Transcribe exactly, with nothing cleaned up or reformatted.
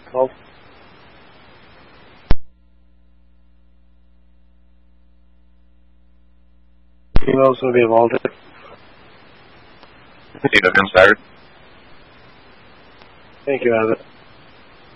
Call. Email's going to be involved. C W M staggered. Thank you, Abbott.